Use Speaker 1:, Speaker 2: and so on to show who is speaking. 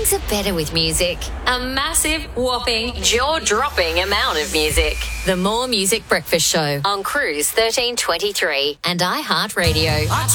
Speaker 1: Mornings are better with music. A massive, whopping, jaw-dropping amount of music. The More Music Breakfast Show on Cruise 1323 and iHeartRadio.